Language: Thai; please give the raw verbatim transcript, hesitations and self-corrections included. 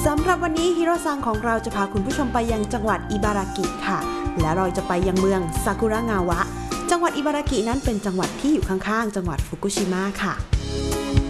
สำหรับวันนี้ฮิโรซังของเราจะพาคุณผู้ชมไปยังจังหวัดอิบารากิค่ะและเราจะไปยังเมืองซากุระงาวะจังหวัดอิบารากินั้นเป็นจังหวัดที่อยู่ข้างๆจังหวัดฟุกุชิมะค่ะ